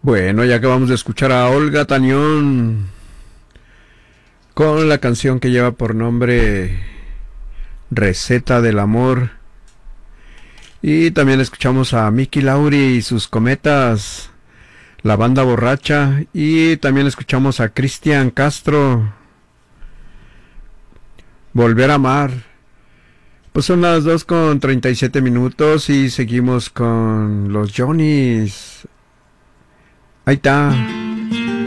Bueno, ya acabamos de escuchar a Olga Tañón con la canción que lleva por nombre Receta del Amor. Y también escuchamos a Miki Lauri y sus Cometas, la banda borracha. Y también escuchamos a Cristian Castro, Volver a Amar. Pues son las 2:37 y seguimos con los Johnnies. Ahí está.